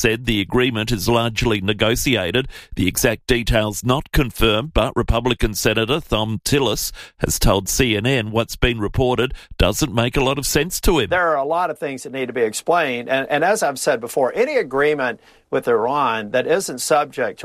said the agreement is largely negotiated. The exact details not confirmed, but Republican Senator Thom Tillis has told CNN what's been reported doesn't make a lot of sense to him. There are a lot of things that need to be explained, and as I've said before, any agreement with Iran that isn't subject to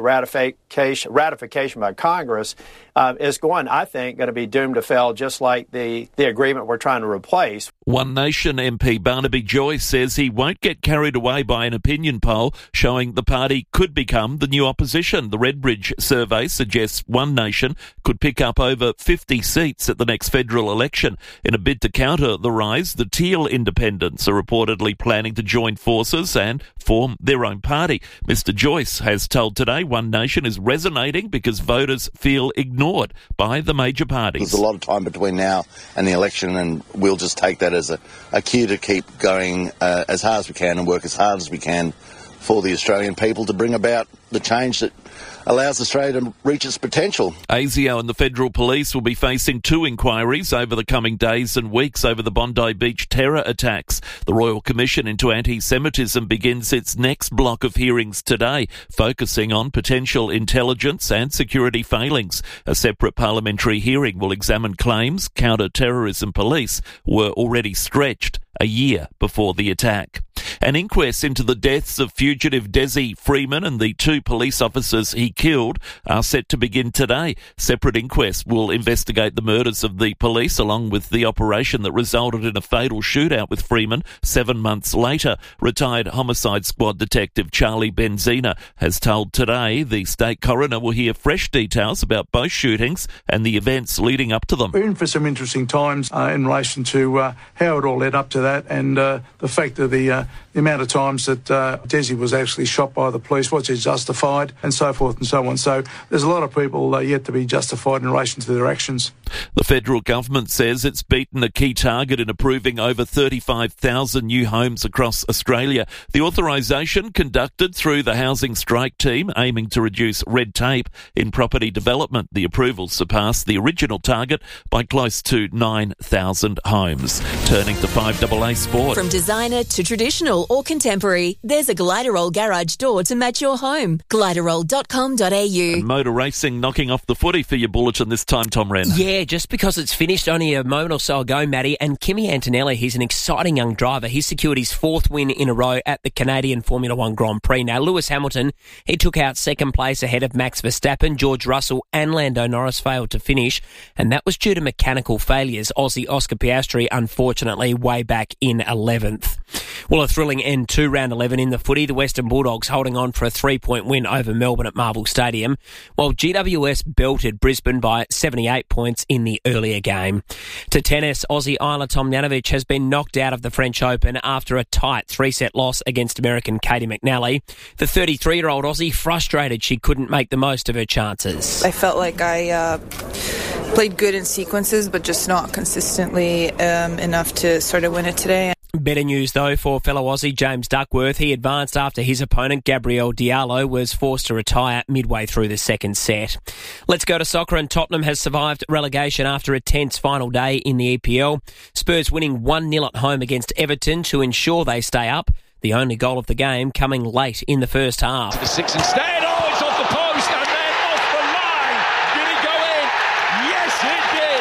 ratification by Congress is I think, going to be doomed to fail, just like the agreement we're trying to replace. One Nation MP Barnaby Joyce says he won't get carried away by an opinion poll showing the party could become the new opposition. The Redbridge survey suggests One Nation could pick up over 50 seats at the next federal election. In a bid to counter the rise, the Teal Independents are reportedly planning to join forces and form their own party. Mr. Joyce has told Today One Nation is resonating because voters feel ignored by the major parties. There's a lot of time between now and the election, and we'll just take that as a cue to keep going as hard as we can and work as hard as we can for the Australian people to bring about the change that allows Australia to reach its potential. ASIO and the Federal Police will be facing 2 inquiries over the coming days and weeks over the Bondi Beach terror attacks. The Royal Commission into Anti-Semitism begins its next block of hearings today, focusing on potential intelligence and security failings. A separate parliamentary hearing will examine claims counter-terrorism police were already stretched a year before the attack. An inquest into the deaths of fugitive Desi Freeman and the 2 police officers he killed are set to begin today. Separate inquests will investigate the murders of the police along with the operation that resulted in a fatal shootout with Freeman 7 months later. Retired Homicide Squad Detective Charlie Benzina has told Today the state coroner will hear fresh details about both shootings and the events leading up to them. We're in for some interesting times in relation to how it all led up to that, and the fact of the amount of times that Desi was actually shot by the police, was it justified, and so forth and so on. So there's a lot of people yet to be justified in relation to their actions. The federal government says it's beaten a key target in approving over 35,000 new homes across Australia. The authorisation conducted through the Housing Strike Team, aiming to reduce red tape in property development. The approval surpassed the original target by close to 9,000 homes. Turning to 5AA Sport. From designer to traditional or contemporary, there's a Gliderol garage door to match your home. Gliderol.com.au. And motor racing knocking off the footy for your bulletin this time, Tom Wren. Yeah, just because it's finished only a moment or so ago, Matty, and Kimi Antonelli, he's an exciting young driver. He secured his 4th win in a row at the Canadian Formula One Grand Prix. Now, Lewis Hamilton, he took out 2nd place ahead of Max Verstappen. George Russell and Lando Norris failed to finish, and that was due to mechanical failures. Aussie Oscar Piastri, unfortunately, way back in 11th. Well, a thrilling end to round 11 in the footy. The Western Bulldogs holding on for a 3-point win over Melbourne at Marvel Stadium, while GWS belted Brisbane by 78 points in the earlier game. To tennis, Aussie Isla Tomljanovic has been knocked out of the French Open after a tight 3-set loss against American Katie McNally. The 33-year-old Aussie frustrated she couldn't make the most of her chances. I felt like I played good in sequences, but just not consistently enough to sort of win it today. Better news, though, for fellow Aussie James Duckworth. He advanced after his opponent, Gabriel Diallo, was forced to retire midway through the second set. Let's go to soccer, and Tottenham has survived relegation after a tense final day in the EPL. Spurs winning 1-0 at home against Everton to ensure they stay up. The only goal of the game coming late in the first half. The 6 instead. Oh, it's off the post and then off the line. Did it go in? Yes, it did.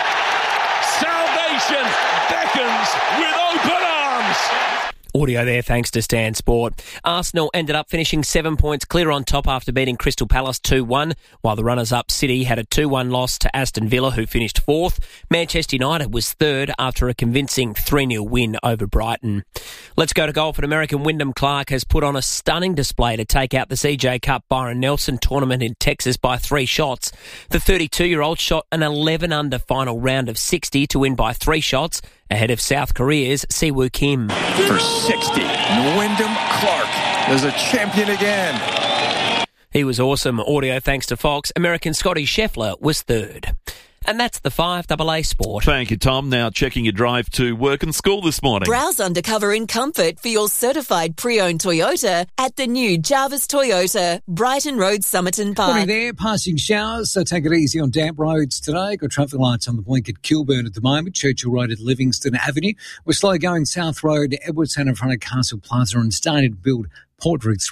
Salvation beckons with open arms. Audio there thanks to Stan Sport. Arsenal ended up finishing 7 points clear on top after beating Crystal Palace 2-1, while the runners-up City had a 2-1 loss to Aston Villa, who finished 4th. Manchester United was 3rd after a convincing 3-0 win over Brighton. Let's go to golf. An American Wyndham Clark has put on a stunning display to take out the CJ Cup Byron Nelson tournament in Texas by 3 shots. The 32-year-old shot an 11-under final round of 60 to win by 3 shots, ahead of South Korea's Siwoo Kim. For 60, Wyndham Clark is a champion again. He was awesome. Audio thanks to Fox. American Scotty Scheffler was 3rd. And that's the 5AA Sport. Thank you, Tom. Now checking your drive to work and school this morning. Browse undercover in comfort for your certified pre-owned Toyota at the new Jarvis Toyota, Brighton Road, Somerton Park. Morning there, passing showers, so take it easy on damp roads today. Got traffic lights on the blink at Kilburn at the moment, Churchill Road at Livingston Avenue. We're slow going South Road, Edwardstown in front of Castle Plaza, and starting to build Portrick